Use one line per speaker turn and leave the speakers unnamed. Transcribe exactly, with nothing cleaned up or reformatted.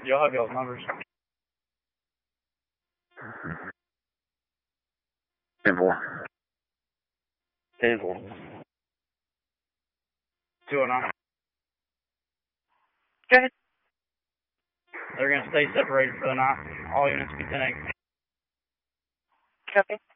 Y'all have y'all's numbers.
ten four. ten four.
two oh nine.
Go ahead.
They're going to stay separated for the night. All units be ten eight.
Copy.